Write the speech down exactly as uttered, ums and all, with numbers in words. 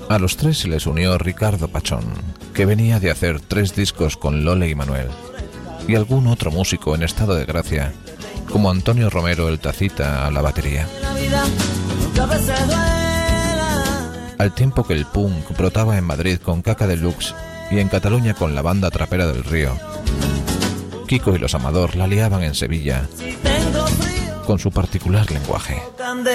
A los tres se les unió Ricardo Pachón, que venía de hacer tres discos con Lole y Manuel, y algún otro músico en estado de gracia, como Antonio Romero el Tacita a la batería. Al tiempo que el punk brotaba en Madrid con Caca Deluxe y en Cataluña con la banda Trapera del Río, Kiko y los Amador la liaban en Sevilla con su particular lenguaje.